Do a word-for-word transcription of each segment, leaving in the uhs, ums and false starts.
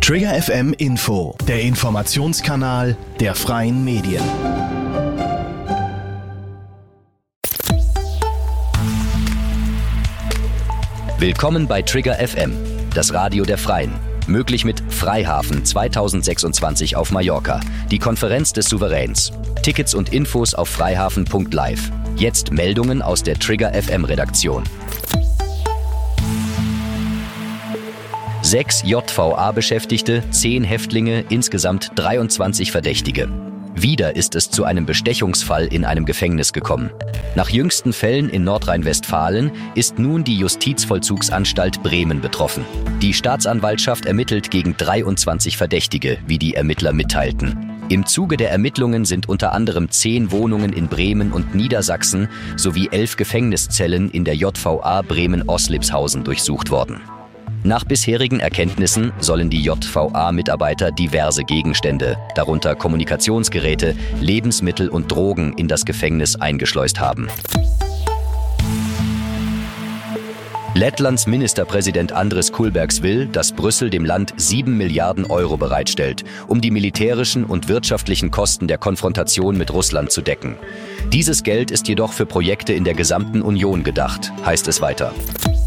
Trigger F M Info, der Informationskanal der freien Medien. Willkommen bei Trigger F M, das Radio der Freien. Möglich mit Freihafen zweitausendsechsundzwanzig auf Mallorca, die Konferenz des Souveräns. Tickets und Infos auf freihafen punkt live. Jetzt Meldungen aus der Trigger F M Redaktion. Sechs J V A-Beschäftigte, zehn Häftlinge, insgesamt dreiundzwanzig Verdächtige. Wieder ist es zu einem Bestechungsfall in einem Gefängnis gekommen. Nach jüngsten Fällen in Nordrhein-Westfalen ist nun die Justizvollzugsanstalt Bremen betroffen. Die Staatsanwaltschaft ermittelt gegen dreiundzwanzig Verdächtige, wie die Ermittler mitteilten. Im Zuge der Ermittlungen sind unter anderem zehn Wohnungen in Bremen und Niedersachsen sowie elf Gefängniszellen in der J V A Bremen-Oslipshausen durchsucht worden. Nach bisherigen Erkenntnissen sollen die J V A-Mitarbeiter diverse Gegenstände, darunter Kommunikationsgeräte, Lebensmittel und Drogen, in das Gefängnis eingeschleust haben. Lettlands Ministerpräsident Andris Kulbergs will, dass Brüssel dem Land sieben Milliarden Euro bereitstellt, um die militärischen und wirtschaftlichen Kosten der Konfrontation mit Russland zu decken. Dieses Geld ist jedoch für Projekte in der gesamten Union gedacht, heißt es weiter.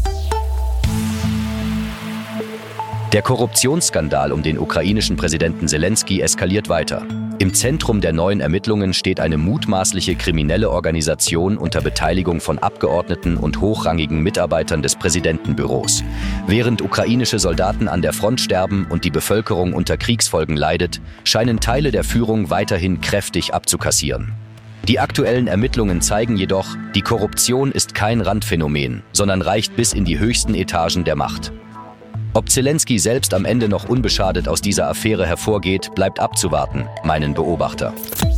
Der Korruptionsskandal um den ukrainischen Präsidenten Selenskyj eskaliert weiter. Im Zentrum der neuen Ermittlungen steht eine mutmaßliche kriminelle Organisation unter Beteiligung von Abgeordneten und hochrangigen Mitarbeitern des Präsidentenbüros. Während ukrainische Soldaten an der Front sterben und die Bevölkerung unter Kriegsfolgen leidet, scheinen Teile der Führung weiterhin kräftig abzukassieren. Die aktuellen Ermittlungen zeigen jedoch, die Korruption ist kein Randphänomen, sondern reicht bis in die höchsten Etagen der Macht. Ob Selenskyj selbst am Ende noch unbeschadet aus dieser Affäre hervorgeht, bleibt abzuwarten, meinen Beobachter.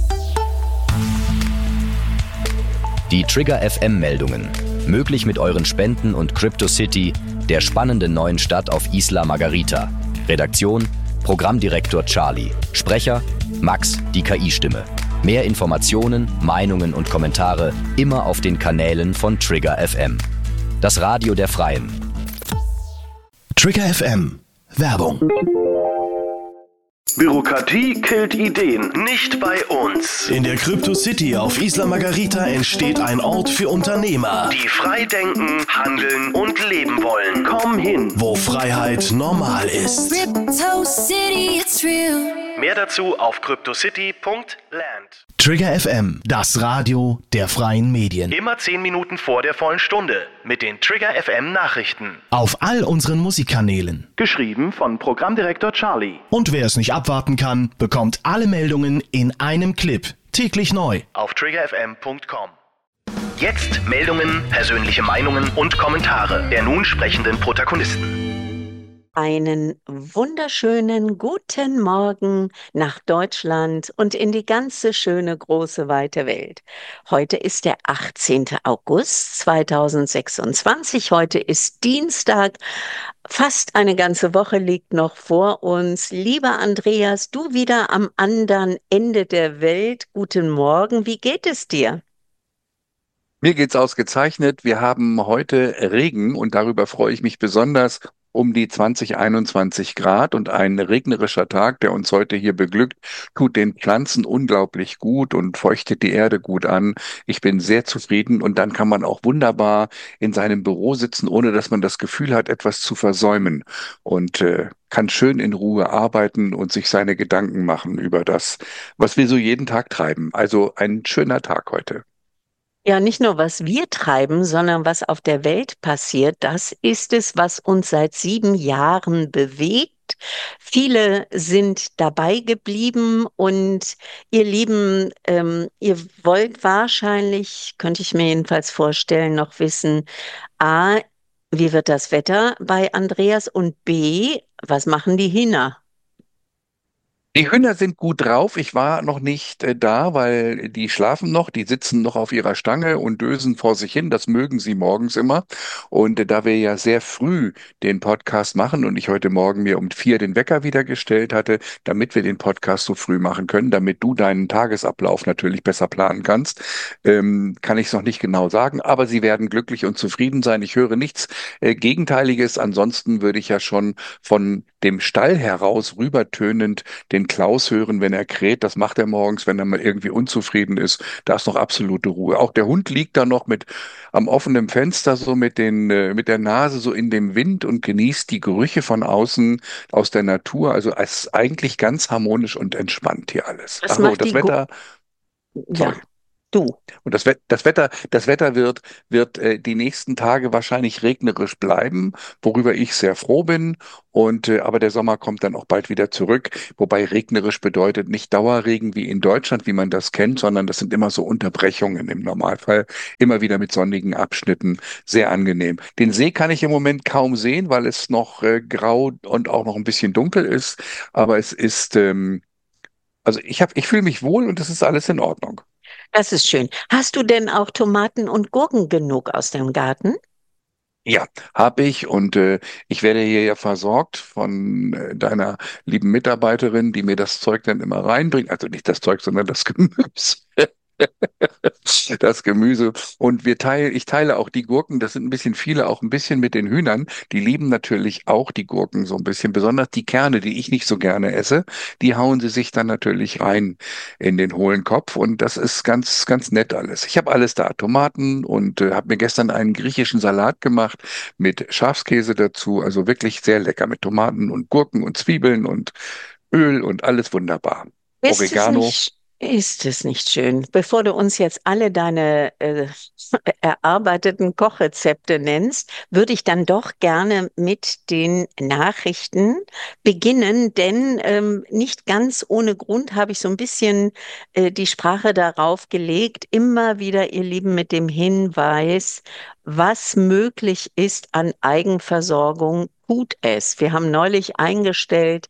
Die Trigger F M-Meldungen. Möglich mit euren Spenden und CryptoCity, der spannenden neuen Stadt auf Isla Margarita. Redaktion: Programmdirektor Charlie. Sprecher: Max, die K I-Stimme. Mehr Informationen, Meinungen und Kommentare immer auf den Kanälen von Trigger F M. Das Radio der Freien. Trigger F M. Werbung. Bürokratie killt Ideen, nicht bei uns. In der CryptoCity auf Isla Margarita entsteht ein Ort für Unternehmer, die frei denken, handeln und leben wollen. Komm hin, wo Freiheit normal ist. CryptoCity, it's real. Mehr dazu auf cryptocity punkt land. Trigger F M, das Radio der freien Medien. Immer zehn Minuten vor der vollen Stunde mit den Trigger F M Nachrichten. Auf all unseren Musikkanälen. Geschrieben von Programmdirektor Charlie. Und wer es nicht abwarten kann, bekommt alle Meldungen in einem Clip. Täglich neu. Auf trigger f m punkt com. Jetzt Meldungen, persönliche Meinungen und Kommentare der nun sprechenden Protagonisten. Einen wunderschönen guten Morgen nach Deutschland und in die ganze schöne, große, weite Welt. Heute ist der achtzehnten August zweitausendsechsundzwanzig. Heute ist Dienstag. Fast eine ganze Woche liegt noch vor uns. Lieber Andreas, du wieder am anderen Ende der Welt. Guten Morgen. Wie geht es dir? Mir geht's ausgezeichnet. Wir haben heute Regen und darüber freue ich mich besonders. Um die zwanzig, einundzwanzig Grad und ein regnerischer Tag, der uns heute hier beglückt, tut den Pflanzen unglaublich gut und feuchtet die Erde gut an. Ich bin sehr zufrieden und dann kann man auch wunderbar in seinem Büro sitzen, ohne dass man das Gefühl hat, etwas zu versäumen und äh, kann schön in Ruhe arbeiten und sich seine Gedanken machen über das, was wir so jeden Tag treiben. Also ein schöner Tag heute. Ja, nicht nur, was wir treiben, sondern was auf der Welt passiert, das ist es, was uns seit sieben Jahren bewegt. Viele sind dabei geblieben und ihr Lieben, ähm, ihr wollt wahrscheinlich, könnte ich mir jedenfalls vorstellen, noch wissen, A, wie wird das Wetter bei Andreas und B, was machen die Hinner? Die Hühner sind gut drauf. Ich war noch nicht äh, da, weil die schlafen noch, die sitzen noch auf ihrer Stange und dösen vor sich hin. Das mögen sie morgens immer. Und äh, da wir ja sehr früh den Podcast machen und ich heute Morgen mir um vier den Wecker wieder gestellt hatte, damit wir den Podcast so früh machen können, damit du deinen Tagesablauf natürlich besser planen kannst, ähm, kann ich es noch nicht genau sagen. Aber sie werden glücklich und zufrieden sein. Ich höre nichts äh, Gegenteiliges. Ansonsten würde ich ja schon von dem Stall heraus rübertönend den Klaus hören, wenn er kräht. Das macht er morgens, wenn er mal irgendwie unzufrieden ist. Da ist noch absolute Ruhe. Auch der Hund liegt da noch mit am offenen Fenster so mit den äh, mit der Nase so in dem Wind und genießt die Gerüche von außen aus der Natur. Also es ist eigentlich ganz harmonisch und entspannt hier alles. Was Ach so, macht das die Gu Wetter. Ja, Sorry. du. Und das, Wet das Wetter, das Wetter wird, wird äh, die nächsten Tage wahrscheinlich regnerisch bleiben, worüber ich sehr froh bin. Und äh, aber der Sommer kommt dann auch bald wieder zurück. Wobei regnerisch bedeutet nicht Dauerregen wie in Deutschland, wie man das kennt, sondern das sind immer so Unterbrechungen im Normalfall. Immer wieder mit sonnigen Abschnitten. Sehr angenehm. Den See kann ich im Moment kaum sehen, weil es noch äh, grau und auch noch ein bisschen dunkel ist. Aber es ist, ähm, also ich habe, ich fühle mich wohl und es ist alles in Ordnung. Das ist schön. Hast du denn auch Tomaten und Gurken genug aus dem Garten? Ja, habe ich und äh, ich werde hier ja versorgt von äh, deiner lieben Mitarbeiterin, die mir das Zeug dann immer reinbringt. Also nicht das Zeug, sondern das Gemüse. Das Gemüse. Und wir teilen, ich teile auch die Gurken, das sind ein bisschen viele, auch ein bisschen mit den Hühnern. Die lieben natürlich auch die Gurken so ein bisschen. Besonders die Kerne, die ich nicht so gerne esse, die hauen sie sich dann natürlich rein in den hohlen Kopf. Und das ist ganz, ganz nett alles. Ich habe alles da, Tomaten und äh, habe mir gestern einen griechischen Salat gemacht mit Schafskäse dazu. Also wirklich sehr lecker mit Tomaten und Gurken und Zwiebeln und Öl und alles wunderbar. Ist es Oregano. nicht, ist es nicht schön? Bevor du uns jetzt alle deine äh, erarbeiteten Kochrezepte nennst, würde ich dann doch gerne mit den Nachrichten beginnen, denn ähm, nicht ganz ohne Grund habe ich so ein bisschen äh, die Sprache darauf gelegt, immer wieder, ihr Lieben, mit dem Hinweis, was möglich ist an Eigenversorgung, tut es. Wir haben neulich eingestellt,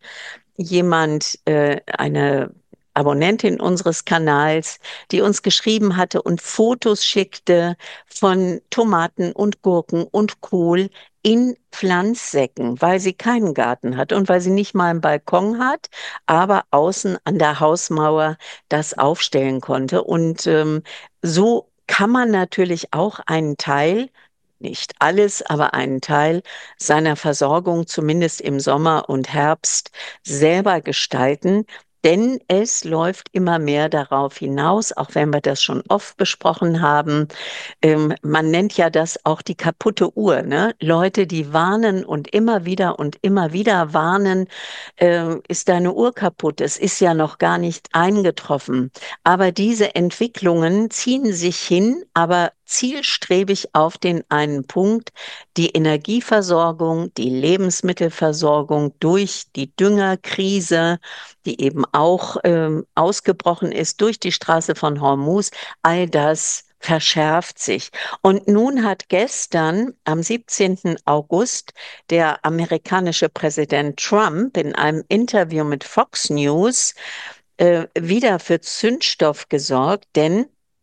jemand, äh, eine Abonnentin unseres Kanals, die uns geschrieben hatte und Fotos schickte von Tomaten und Gurken und Kohl in Pflanzsäcken, weil sie keinen Garten hat und weil sie nicht mal einen Balkon hat, aber außen an der Hausmauer das aufstellen konnte. Und ähm, so kann man natürlich auch einen Teil, nicht alles, aber einen Teil seiner Versorgung, zumindest im Sommer und Herbst, selber gestalten. Denn es läuft immer mehr darauf hinaus, auch wenn wir das schon oft besprochen haben. Ähm, man nennt ja das auch die kaputte Uhr, ne? Leute, die warnen und immer wieder und immer wieder warnen, äh, ist deine Uhr kaputt? Es ist ja noch gar nicht eingetroffen. Aber diese Entwicklungen ziehen sich hin, aber zielstrebig auf den einen Punkt, die Energieversorgung, die Lebensmittelversorgung durch die Düngerkrise, die eben auch ähm, ausgebrochen ist durch die Straße von Hormuz, all das verschärft sich. Und nun hat gestern, am siebzehnten August, der amerikanische Präsident Trump in einem Interview mit Fox News äh, wieder für Zündstoff gesorgt, denn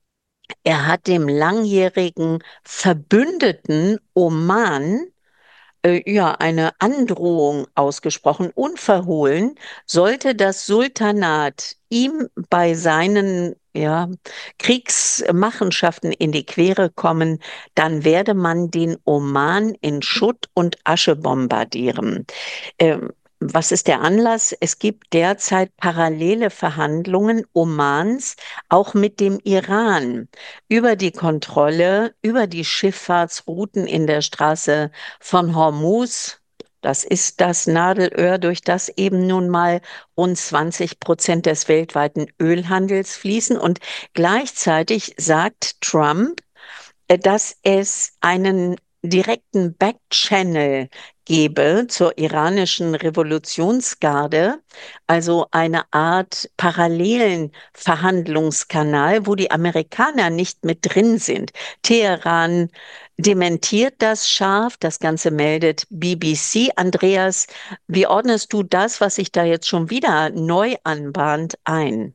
er hat dem langjährigen Verbündeten Oman äh, ja, eine Androhung ausgesprochen, unverhohlen, sollte das Sultanat ihm bei seinen ja, Kriegsmachenschaften in die Quere kommen, dann werde man den Oman in Schutt und Asche bombardieren. Ähm, Was ist der Anlass? Es gibt derzeit parallele Verhandlungen Omans, auch mit dem Iran, über die Kontrolle, über die Schifffahrtsrouten in der Straße von Hormuz. Das ist das Nadelöhr, durch das eben nun mal rund zwanzig Prozent des weltweiten Ölhandels fließen. Und gleichzeitig sagt Trump, äh, dass es einen direkten Backchannel gebe zur iranischen Revolutionsgarde, also eine Art parallelen Verhandlungskanal, wo die Amerikaner nicht mit drin sind. Teheran dementiert das scharf, das Ganze meldet B B C. Andreas, wie ordnest du das, was sich da jetzt schon wieder neu anbahnt, ein?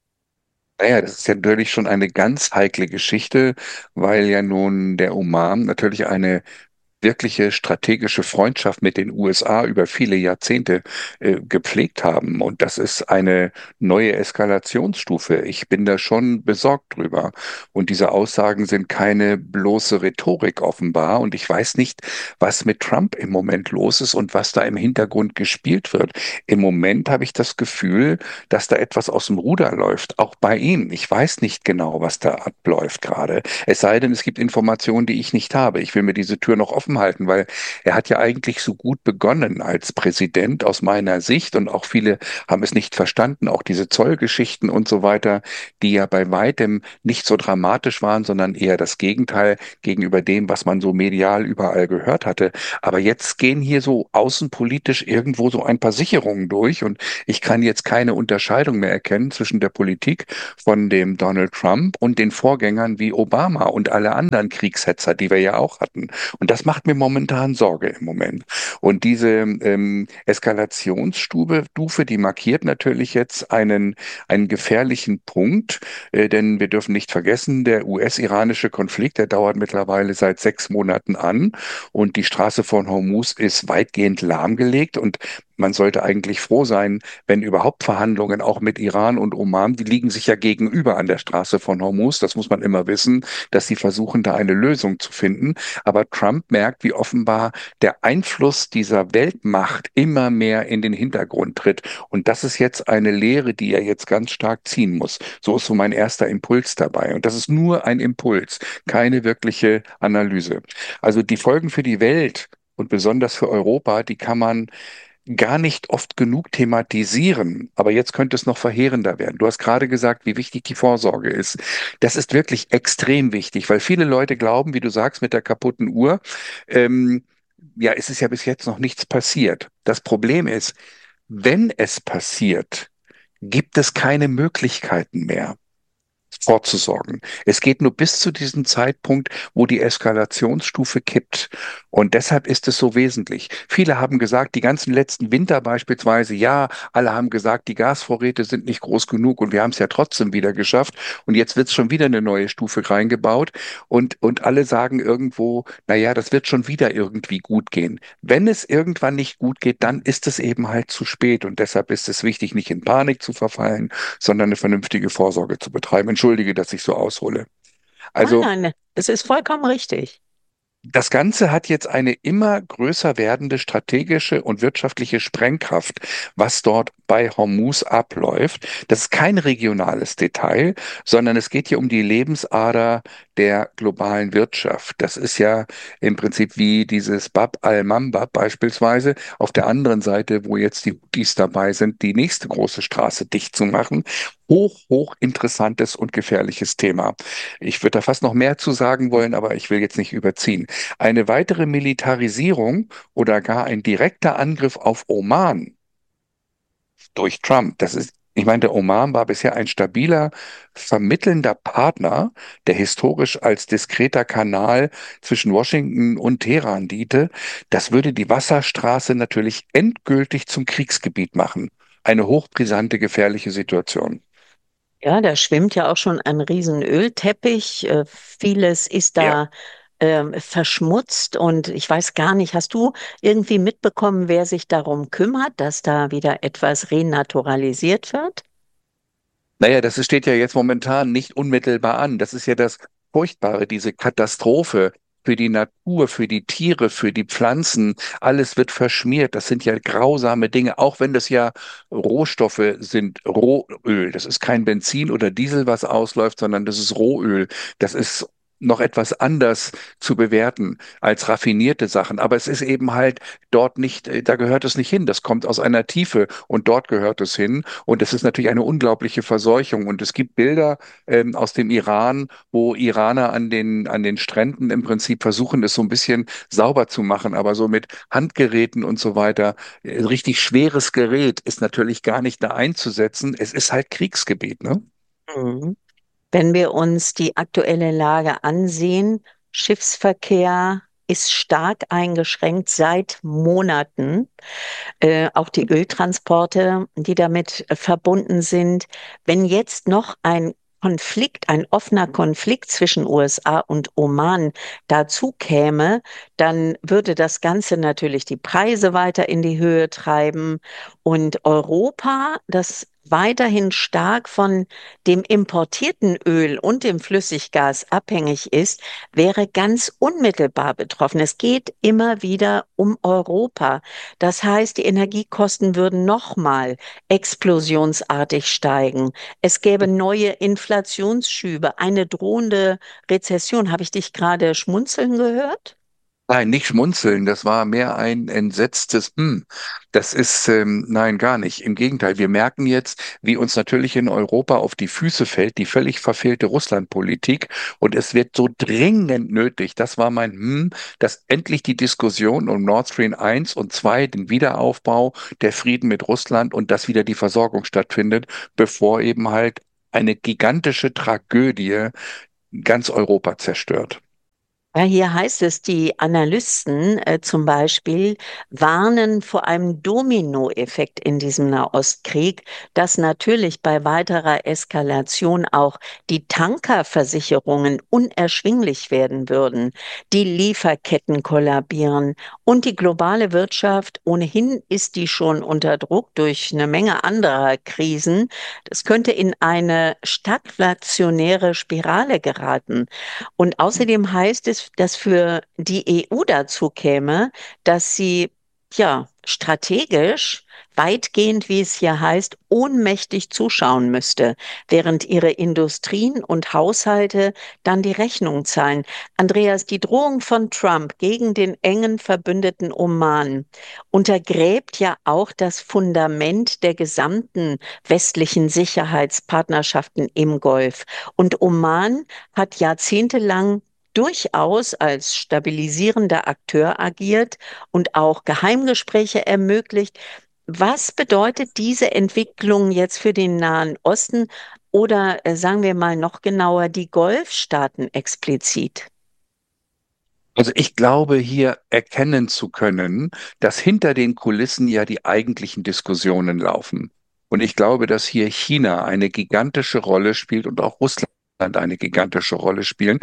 Naja, das ist ja natürlich schon eine ganz heikle Geschichte, weil ja nun der Oman natürlich eine wirkliche strategische Freundschaft mit den U S A über viele Jahrzehnte äh, gepflegt haben. Und das ist eine neue Eskalationsstufe. Ich bin da schon besorgt drüber. Und diese Aussagen sind keine bloße Rhetorik offenbar. Und ich weiß nicht, was mit Trump im Moment los ist und was da im Hintergrund gespielt wird. Im Moment habe ich das Gefühl, dass da etwas aus dem Ruder läuft, auch bei ihm. Ich weiß nicht genau, was da abläuft gerade. Es sei denn, es gibt Informationen, die ich nicht habe. Ich will mir diese Tür noch offen halten, weil er hat ja eigentlich so gut begonnen als Präsident aus meiner Sicht und auch viele haben es nicht verstanden, auch diese Zollgeschichten und so weiter, die ja bei weitem nicht so dramatisch waren, sondern eher das Gegenteil gegenüber dem, was man so medial überall gehört hatte. Aber jetzt gehen hier so außenpolitisch irgendwo so ein paar Sicherungen durch und ich kann jetzt keine Unterscheidung mehr erkennen zwischen der Politik von dem Donald Trump und den Vorgängern wie Obama und alle anderen Kriegshetzer, die wir ja auch hatten. Und das macht mir momentan Sorge im Moment. Und diese ähm, Eskalationsstufe, Stufe, die markiert natürlich jetzt einen, einen gefährlichen Punkt, äh, denn wir dürfen nicht vergessen, der U S-iranische Konflikt, der dauert mittlerweile seit sechs Monaten an und die Straße von Hormuz ist weitgehend lahmgelegt und man sollte eigentlich froh sein, wenn überhaupt Verhandlungen auch mit Iran und Oman, die liegen sich ja gegenüber an der Straße von Hormuz, das muss man immer wissen, dass sie versuchen, da eine Lösung zu finden. Aber Trump merkt, wie offenbar der Einfluss dieser Weltmacht immer mehr in den Hintergrund tritt. Und das ist jetzt eine Lehre, die er jetzt ganz stark ziehen muss. So ist so mein erster Impuls dabei. Und das ist nur ein Impuls, keine wirkliche Analyse. Also die Folgen für die Welt und besonders für Europa, die kann man gar nicht oft genug thematisieren, aber jetzt könnte es noch verheerender werden. Du hast gerade gesagt, wie wichtig die Vorsorge ist. Das ist wirklich extrem wichtig, weil viele Leute glauben, wie du sagst, mit der kaputten Uhr, ähm, ja, es ist ja bis jetzt noch nichts passiert. Das Problem ist, wenn es passiert, gibt es keine Möglichkeiten mehr vorzusorgen. Es geht nur bis zu diesem Zeitpunkt, wo die Eskalationsstufe kippt. Und deshalb ist es so wesentlich. Viele haben gesagt, die ganzen letzten Winter beispielsweise, ja, alle haben gesagt, die Gasvorräte sind nicht groß genug und wir haben es ja trotzdem wieder geschafft. Und jetzt wird es schon wieder eine neue Stufe reingebaut und, und alle sagen irgendwo, na ja, das wird schon wieder irgendwie gut gehen. Wenn es irgendwann nicht gut geht, dann ist es eben halt zu spät. Und deshalb ist es wichtig, nicht in Panik zu verfallen, sondern eine vernünftige Vorsorge zu betreiben. Entschuldige, dass ich so aushole. Nein, Also nein, es ist vollkommen richtig. das Ganze hat jetzt eine immer größer werdende strategische und wirtschaftliche Sprengkraft, was dort bei Hormuz abläuft. Das ist kein regionales Detail, sondern es geht hier um die Lebensader der globalen Wirtschaft. Das ist ja im Prinzip wie dieses Bab al-Mandab beispielsweise auf der anderen Seite, wo jetzt die Houthis dabei sind, die nächste große Straße dicht zu machen. Hoch, hoch interessantes und gefährliches Thema. Ich würde da fast noch mehr zu sagen wollen, aber ich will jetzt nicht überziehen. Eine weitere Militarisierung oder gar ein direkter Angriff auf Oman durch Trump, das ist, ich meine, der Oman war bisher ein stabiler, vermittelnder Partner, der historisch als diskreter Kanal zwischen Washington und Teheran diente. Das würde die Wasserstraße natürlich endgültig zum Kriegsgebiet machen. Eine hochbrisante, gefährliche Situation. Ja, da schwimmt ja auch schon ein riesen Ölteppich. Äh, Vieles ist Ja. da ähm, verschmutzt und ich weiß gar nicht, hast du irgendwie mitbekommen, wer sich darum kümmert, dass da wieder etwas renaturalisiert wird? Naja, das steht ja jetzt momentan nicht unmittelbar an. Das ist ja das Furchtbare, diese Katastrophe für die Natur, für die Tiere, für die Pflanzen. Alles wird verschmiert. Das sind ja grausame Dinge, auch wenn das ja Rohstoffe sind, Rohöl. Das ist kein Benzin oder Diesel, was ausläuft, sondern das ist Rohöl. Das ist noch etwas anders zu bewerten als raffinierte Sachen. Aber es ist eben halt dort nicht, äh, da gehört es nicht hin. Das kommt aus einer Tiefe und dort gehört es hin. Und es ist natürlich eine unglaubliche Verseuchung. Und es gibt Bilder ähm, aus dem Iran, wo Iraner an den, an den Stränden im Prinzip versuchen, es so ein bisschen sauber zu machen, aber so mit Handgeräten und so weiter. Äh, Richtig schweres Gerät ist natürlich gar nicht da einzusetzen. Es ist halt Kriegsgebiet, ne? Mhm. Wenn wir uns die aktuelle Lage ansehen, Schiffsverkehr ist stark eingeschränkt seit Monaten. Äh, auch die Öltransporte, die damit äh, verbunden sind. Wenn jetzt noch ein Konflikt, ein offener Konflikt zwischen U S A und Oman dazu käme, dann würde das Ganze natürlich die Preise weiter in die Höhe treiben und Europa, das weiterhin stark von dem importierten Öl und dem Flüssiggas abhängig ist, wäre ganz unmittelbar betroffen. Es geht immer wieder um Europa. Das heißt, die Energiekosten würden nochmal explosionsartig steigen. Es gäbe neue Inflationsschübe, eine drohende Rezession. Habe ich dich gerade schmunzeln gehört? Nein, nicht schmunzeln, das war mehr ein entsetztes Hm. Das ist, ähm, nein, gar nicht. Im Gegenteil, wir merken jetzt, wie uns natürlich in Europa auf die Füße fällt, die völlig verfehlte Russlandpolitik. Und es wird so dringend nötig, das war mein Hm, dass endlich die Diskussion um Nord Stream eins und zwei, den Wiederaufbau, der Frieden mit Russland und dass wieder die Versorgung stattfindet, bevor eben halt eine gigantische Tragödie ganz Europa zerstört. Ja, hier heißt es, die Analysten äh, zum Beispiel warnen vor einem Dominoeffekt in diesem Nahostkrieg, dass natürlich bei weiterer Eskalation auch die Tankerversicherungen unerschwinglich werden würden, die Lieferketten kollabieren und die globale Wirtschaft, ohnehin ist die schon unter Druck durch eine Menge anderer Krisen, das könnte in eine stagflationäre Spirale geraten. Und außerdem heißt es, dass für die E U dazu käme, dass sie ja strategisch weitgehend, wie es hier heißt, ohnmächtig zuschauen müsste, während ihre Industrien und Haushalte dann die Rechnung zahlen. Andreas, die Drohung von Trump gegen den engen Verbündeten Oman untergräbt ja auch das Fundament der gesamten westlichen Sicherheitspartnerschaften im Golf. Und Oman hat jahrzehntelang durchaus als stabilisierender Akteur agiert und auch Geheimgespräche ermöglicht. Was bedeutet diese Entwicklung jetzt für den Nahen Osten oder äh, sagen wir mal noch genauer die Golfstaaten explizit? Also ich glaube, hier erkennen zu können, dass hinter den Kulissen ja die eigentlichen Diskussionen laufen. Und ich glaube, dass hier China eine gigantische Rolle spielt und auch Russland eine gigantische Rolle spielen,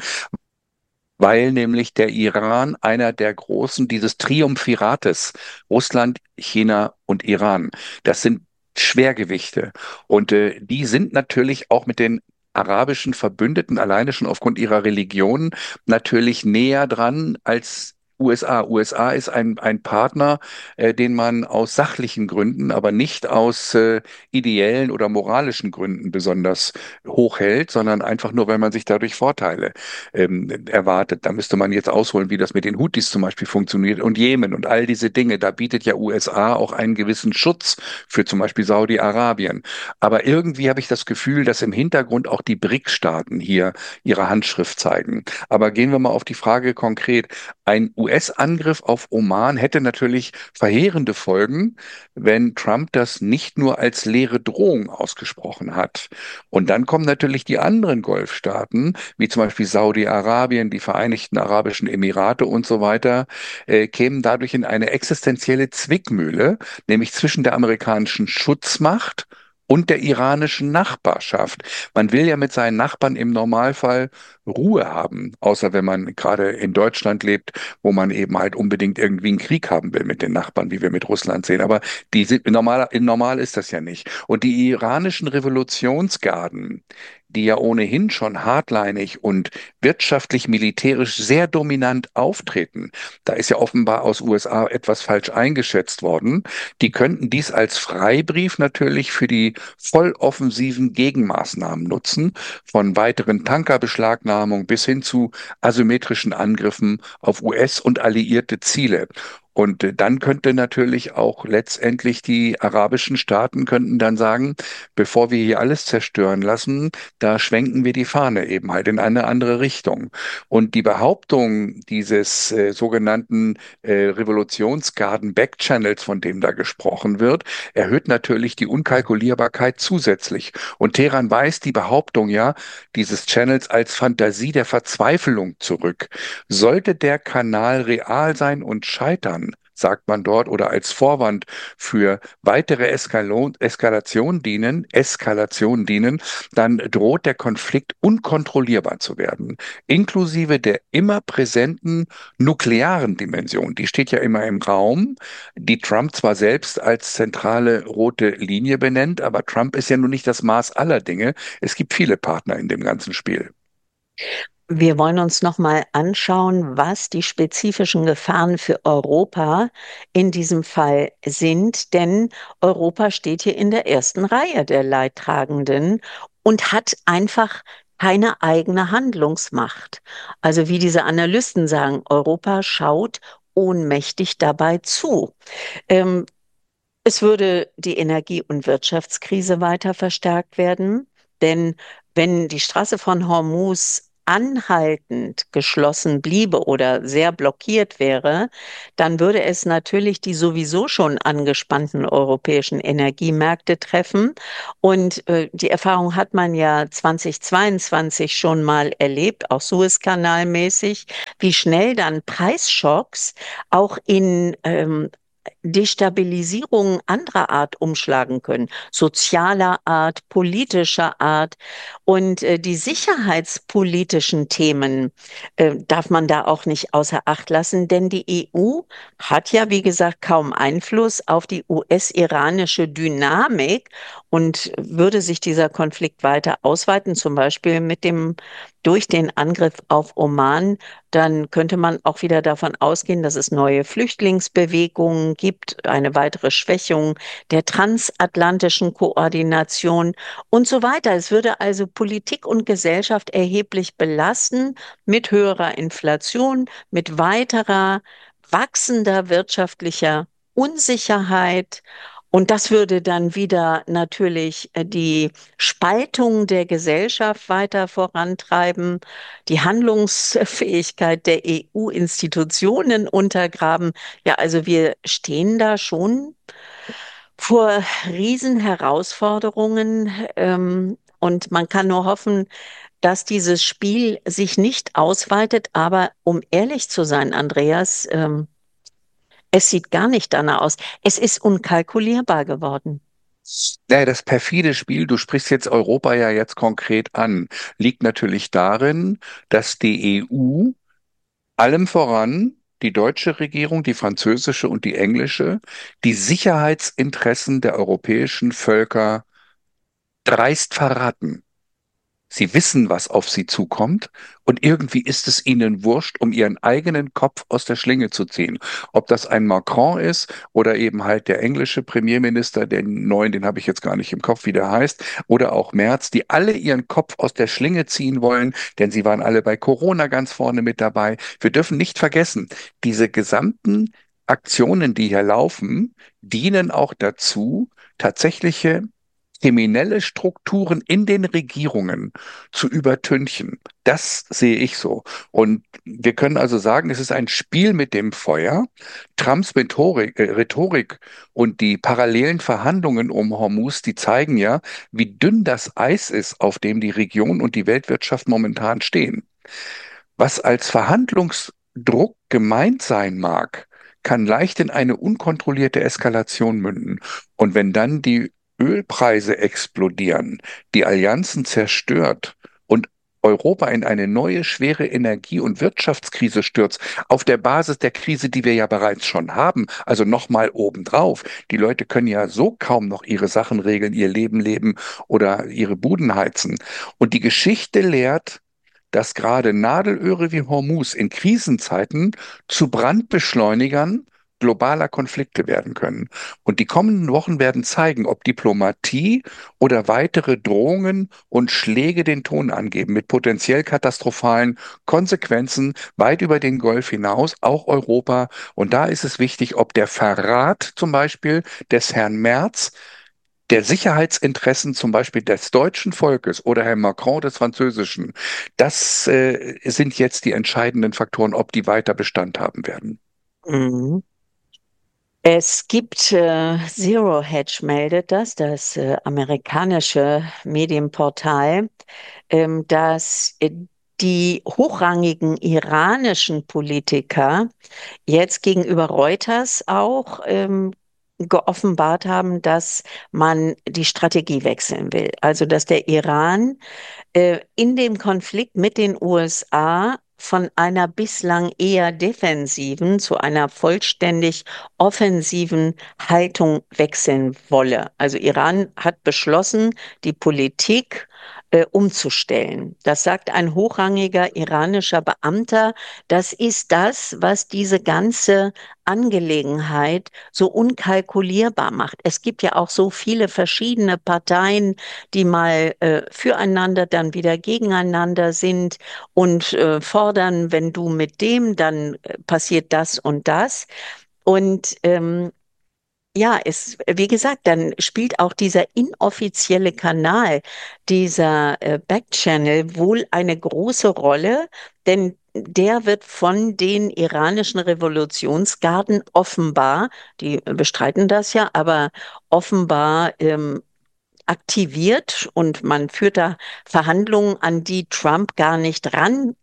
weil nämlich der Iran einer der großen dieses Triumvirates, Russland, China und Iran, das sind Schwergewichte. Und äh, die sind natürlich auch mit den arabischen Verbündeten alleine schon aufgrund ihrer Religion natürlich näher dran als U S A. U S A ist ein, ein Partner, äh, den man aus sachlichen Gründen, aber nicht aus äh, ideellen oder moralischen Gründen besonders hoch hält, sondern einfach nur, weil man sich dadurch Vorteile ähm, erwartet. Da müsste man jetzt ausholen, wie das mit den Houthis zum Beispiel funktioniert und Jemen und all diese Dinge. Da bietet ja U S A auch einen gewissen Schutz für zum Beispiel Saudi-Arabien. Aber irgendwie habe ich das Gefühl, dass im Hintergrund auch die BRICS-Staaten hier ihre Handschrift zeigen. Aber gehen wir mal auf die Frage konkret. Ein U S-Angriff auf Oman hätte natürlich verheerende Folgen, wenn Trump das nicht nur als leere Drohung ausgesprochen hat. Und dann kommen natürlich die anderen Golfstaaten, wie zum Beispiel Saudi-Arabien, die Vereinigten Arabischen Emirate und so weiter, äh, kämen dadurch in eine existenzielle Zwickmühle, nämlich zwischen der amerikanischen Schutzmacht und der iranischen Nachbarschaft. Man will ja mit seinen Nachbarn im Normalfall Ruhe haben, außer wenn man gerade in Deutschland lebt, wo man eben halt unbedingt irgendwie einen Krieg haben will mit den Nachbarn, wie wir mit Russland sehen. Aber die sind, normal, normal ist das ja nicht. Und die iranischen Revolutionsgarden, die ja ohnehin schon hardlinig und wirtschaftlich militärisch sehr dominant auftreten, da ist ja offenbar aus U S A etwas falsch eingeschätzt worden, die könnten dies als Freibrief natürlich für die volloffensiven Gegenmaßnahmen nutzen, von weiteren Tankerbeschlagnahmungen bis hin zu asymmetrischen Angriffen auf U S- und alliierte Ziele. Und äh, dann könnte natürlich auch letztendlich die arabischen Staaten könnten dann sagen, bevor wir hier alles zerstören lassen, da schwenken wir die Fahne eben halt in eine andere Richtung. Und die Behauptung dieses äh, sogenannten äh, Revolutionsgarden Backchannels, von dem da gesprochen wird, erhöht natürlich die Unkalkulierbarkeit zusätzlich. Und Teheran weist die Behauptung ja dieses Channels als Fantasie der Verzweiflung zurück. Sollte der Kanal real sein und scheitern, sagt man dort, oder als Vorwand für weitere Eskalon, Eskalation dienen, Eskalation dienen, dann droht der Konflikt unkontrollierbar zu werden, inklusive der immer präsenten nuklearen Dimension. Die steht ja immer im Raum, die Trump zwar selbst als zentrale rote Linie benennt, aber Trump ist ja nun nicht das Maß aller Dinge. Es gibt viele Partner in dem ganzen Spiel. Wir wollen uns nochmal anschauen, was die spezifischen Gefahren für Europa in diesem Fall sind, denn Europa steht hier in der ersten Reihe der Leidtragenden und hat einfach keine eigene Handlungsmacht. Also wie diese Analysten sagen, Europa schaut ohnmächtig dabei zu. Ähm, Es würde die Energie- und Wirtschaftskrise weiter verstärkt werden, denn wenn die Straße von Hormuz anhaltend geschlossen bliebe oder sehr blockiert wäre, dann würde es natürlich die sowieso schon angespannten europäischen Energiemärkte treffen. Und äh, die Erfahrung hat man ja zweitausendzweiundzwanzig schon mal erlebt, auch Suezkanalmäßig, wie schnell dann Preisschocks auch in ähm, Destabilisierungen anderer Art umschlagen können, sozialer Art, politischer Art. Und äh, die sicherheitspolitischen Themen äh, darf man da auch nicht außer Acht lassen, denn die E U hat ja, wie gesagt, kaum Einfluss auf die U S-iranische Dynamik und würde sich dieser Konflikt weiter ausweiten, zum Beispiel mit dem durch den Angriff auf Oman, dann könnte man auch wieder davon ausgehen, dass es neue Flüchtlingsbewegungen gibt, eine weitere Schwächung der transatlantischen Koordination und so weiter. Es würde also Politik und Gesellschaft erheblich belasten mit höherer Inflation, mit weiterer wachsender wirtschaftlicher Unsicherheit. Und das würde dann wieder natürlich äh, die Spaltung der Gesellschaft weiter vorantreiben, die Handlungsfähigkeit der E U-Institutionen untergraben. Ja, also wir stehen da schon vor Riesenherausforderungen, ähm, und man kann nur hoffen, dass dieses Spiel sich nicht ausweitet. Aber um ehrlich zu sein, Andreas, ähm, es sieht gar nicht danach aus. Es ist unkalkulierbar geworden. Naja, das perfide Spiel, du sprichst jetzt Europa ja jetzt konkret an, liegt natürlich darin, dass die E U allem voran die deutsche Regierung, die französische und die englische, die Sicherheitsinteressen der europäischen Völker dreist verraten. Sie wissen, was auf sie zukommt, und irgendwie ist es ihnen wurscht, um ihren eigenen Kopf aus der Schlinge zu ziehen. Ob das ein Macron ist oder eben halt der englische Premierminister, den neuen, den habe ich jetzt gar nicht im Kopf, wie der heißt, oder auch Merz, die alle ihren Kopf aus der Schlinge ziehen wollen, denn sie waren alle bei Corona ganz vorne mit dabei. Wir dürfen nicht vergessen, diese gesamten Aktionen, die hier laufen, dienen auch dazu, tatsächliche kriminelle Strukturen in den Regierungen zu übertünchen. Das sehe ich so. Und wir können also sagen, es ist ein Spiel mit dem Feuer. Trumps Rhetorik, äh, Rhetorik und die parallelen Verhandlungen um Hormuz, die zeigen ja, wie dünn das Eis ist, auf dem die Region und die Weltwirtschaft momentan stehen. Was als Verhandlungsdruck gemeint sein mag, kann leicht in eine unkontrollierte Eskalation münden. Und wenn dann die Ölpreise explodieren, die Allianzen zerstört und Europa in eine neue, schwere Energie- und Wirtschaftskrise stürzt, auf der Basis der Krise, die wir ja bereits schon haben, also nochmal obendrauf. Die Leute können ja so kaum noch ihre Sachen regeln, ihr Leben leben oder ihre Buden heizen. Und die Geschichte lehrt, dass gerade Nadelöhre wie Hormuz in Krisenzeiten zu Brandbeschleunigern globaler Konflikte werden können. Und die kommenden Wochen werden zeigen, ob Diplomatie oder weitere Drohungen und Schläge den Ton angeben, mit potenziell katastrophalen Konsequenzen weit über den Golf hinaus, auch Europa. Und da ist es wichtig, ob der Verrat zum Beispiel des Herrn Merz der Sicherheitsinteressen zum Beispiel des deutschen Volkes oder Herrn Macron des französischen, das äh, sind jetzt die entscheidenden Faktoren, ob die weiter Bestand haben werden. Mhm. Es gibt, äh, Zero Hedge meldet das, das äh, amerikanische Medienportal, ähm, dass äh, die hochrangigen iranischen Politiker jetzt gegenüber Reuters auch ähm, geoffenbart haben, dass man die Strategie wechseln will. Also dass der Iran äh, in dem Konflikt mit den U S A von einer bislang eher defensiven zu einer vollständig offensiven Haltung wechseln wolle. Also Iran hat beschlossen, die Politik äh, umzustellen. Das sagt ein hochrangiger iranischer Beamter. Das ist das, was diese ganze Angelegenheit so unkalkulierbar macht. Es gibt ja auch so viele verschiedene Parteien, die mal äh, füreinander, dann wieder gegeneinander sind und äh, fordern, wenn du mit dem, dann äh, passiert das und das. Und ähm, ja, es, wie gesagt, dann spielt auch dieser inoffizielle Kanal, dieser äh, Backchannel wohl eine große Rolle, denn der wird von den iranischen Revolutionsgarden offenbar, die bestreiten das ja, aber offenbar ähm, aktiviert und man führt da Verhandlungen, an die Trump gar nicht rankommen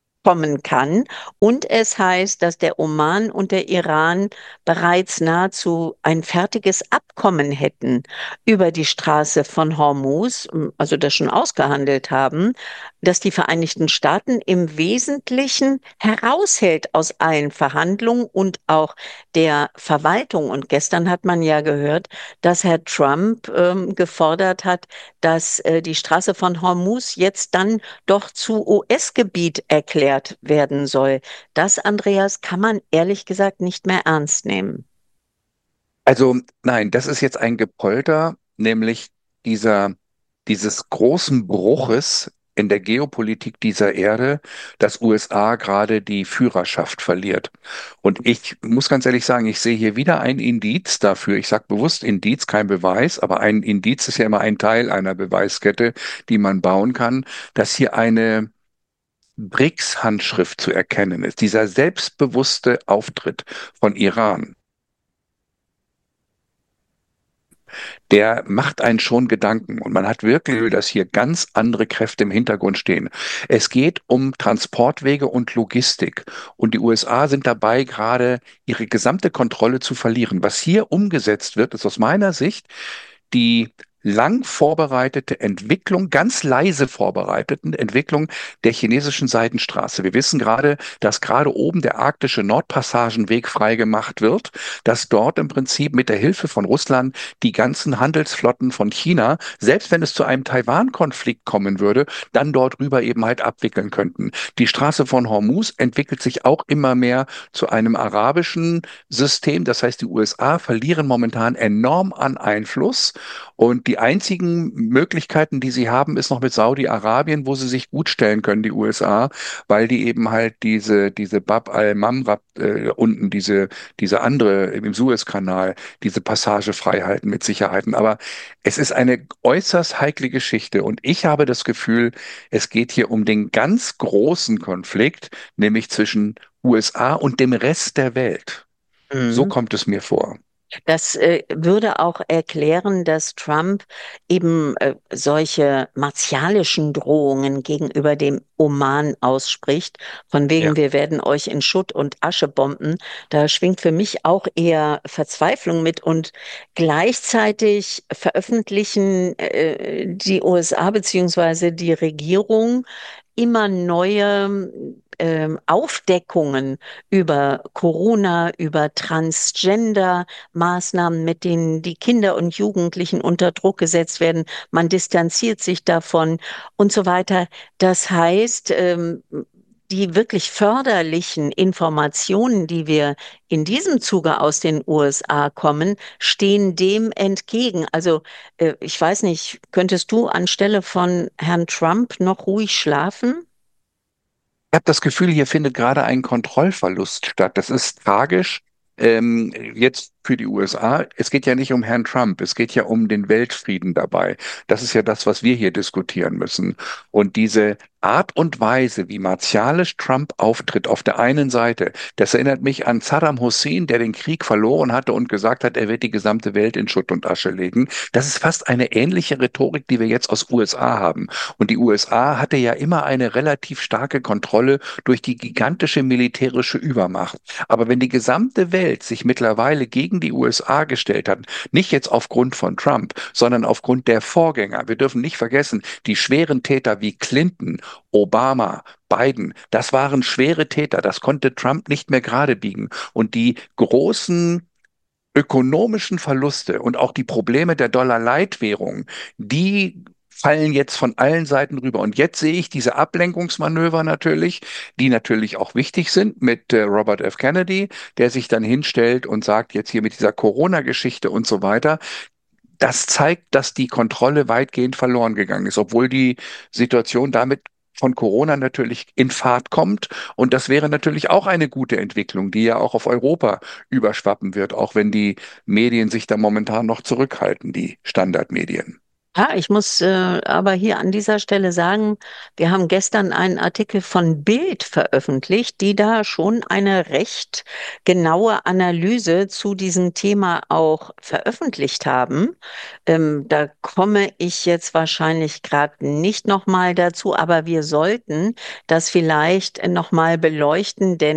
kann. Und es heißt, dass der Oman und der Iran bereits nahezu ein fertiges Abkommen hätten über die Straße von Hormuz, also das schon ausgehandelt haben, dass die Vereinigten Staaten im Wesentlichen heraushält aus allen Verhandlungen und auch der Verwaltung. Und gestern hat man ja gehört, dass Herr Trump ähm, gefordert hat, dass äh, die Straße von Hormuz jetzt dann doch zu U S-Gebiet erklärt werden soll. Das, Andreas, kann man ehrlich gesagt nicht mehr ernst nehmen. Also nein, das ist jetzt ein Gepolter, nämlich dieser, dieses großen Bruches in der Geopolitik dieser Erde, dass U S A gerade die Führerschaft verliert. Und ich muss ganz ehrlich sagen, ich sehe hier wieder ein Indiz dafür. Ich sage bewusst Indiz, kein Beweis, aber ein Indiz ist ja immer ein Teil einer Beweiskette, die man bauen kann, dass hier eine BRICS-Handschrift zu erkennen ist. Dieser selbstbewusste Auftritt von Iran, der macht einen schon Gedanken. Und man hat wirklich, dass hier ganz andere Kräfte im Hintergrund stehen. Es geht um Transportwege und Logistik. Und die U S A sind dabei, gerade ihre gesamte Kontrolle zu verlieren. Was hier umgesetzt wird, ist aus meiner Sicht die lang vorbereitete Entwicklung, ganz leise vorbereiteten Entwicklung der chinesischen Seidenstraße. Wir wissen gerade, dass gerade oben der arktische Nordpassagenweg freigemacht wird, dass dort im Prinzip mit der Hilfe von Russland die ganzen Handelsflotten von China, selbst wenn es zu einem Taiwan-Konflikt kommen würde, dann dort rüber eben halt abwickeln könnten. Die Straße von Hormuz entwickelt sich auch immer mehr zu einem arabischen System. Das heißt, die U S A verlieren momentan enorm an Einfluss. Und die einzigen Möglichkeiten, die sie haben, ist noch mit Saudi-Arabien, wo sie sich gut stellen können, die U S A, weil die eben halt diese, diese Bab al-Mamrab äh, unten, diese, diese andere im Suezkanal, diese Passage frei halten mit Sicherheiten. Aber es ist eine äußerst heikle Geschichte und ich habe das Gefühl, es geht hier um den ganz großen Konflikt, nämlich zwischen U S A und dem Rest der Welt. So Mhm. kommt es mir vor. Das äh, würde auch erklären, dass Trump eben äh, solche martialischen Drohungen gegenüber dem Oman ausspricht, von wegen, Ja. wir werden euch in Schutt und Asche bomben. Da schwingt für mich auch eher Verzweiflung mit und gleichzeitig veröffentlichen äh, die U S A beziehungsweise die Regierung immer neue ähm, Aufdeckungen über Corona, über Transgender-Maßnahmen, mit denen die Kinder und Jugendlichen unter Druck gesetzt werden. Man distanziert sich davon und so weiter. Das heißt, ähm, die wirklich förderlichen Informationen, die wir in diesem Zuge aus den U S A kommen, stehen dem entgegen. Also äh, ich weiß nicht, könntest du anstelle von Herrn Trump noch ruhig schlafen? Ich habe das Gefühl, hier findet gerade ein Kontrollverlust statt. Das ist tragisch. Ähm, jetzt für die U S A. Es geht ja nicht um Herrn Trump, es geht ja um den Weltfrieden dabei. Das ist ja das, was wir hier diskutieren müssen. Und diese Art und Weise, wie martialisch Trump auftritt auf der einen Seite, das erinnert mich an Saddam Hussein, der den Krieg verloren hatte und gesagt hat, er wird die gesamte Welt in Schutt und Asche legen. Das ist fast eine ähnliche Rhetorik, die wir jetzt aus U S A haben. Und die U S A hatte ja immer eine relativ starke Kontrolle durch die gigantische militärische Übermacht. Aber wenn die gesamte Welt sich mittlerweile gegen die U S A gestellt hat, nicht jetzt aufgrund von Trump, sondern aufgrund der Vorgänger. Wir dürfen nicht vergessen, die schweren Täter wie Clinton, Obama, Biden, das waren schwere Täter. Das konnte Trump nicht mehr gerade biegen. Und die großen ökonomischen Verluste und auch die Probleme der Dollar-Leitwährung, die fallen jetzt von allen Seiten rüber. Und jetzt sehe ich diese Ablenkungsmanöver natürlich, die natürlich auch wichtig sind mit äh, Robert F. Kennedy, der sich dann hinstellt und sagt, jetzt hier mit dieser Corona-Geschichte und so weiter. Das zeigt, dass die Kontrolle weitgehend verloren gegangen ist, obwohl die Situation damit von Corona natürlich in Fahrt kommt. Und das wäre natürlich auch eine gute Entwicklung, die ja auch auf Europa überschwappen wird, auch wenn die Medien sich da momentan noch zurückhalten, die Standardmedien. Ja, ich muss äh, aber hier an dieser Stelle sagen, wir haben gestern einen Artikel von Bild veröffentlicht, die da schon eine recht genaue Analyse zu diesem Thema auch veröffentlicht haben. Ähm, da komme ich jetzt wahrscheinlich gerade nicht nochmal dazu, aber wir sollten das vielleicht nochmal beleuchten, denn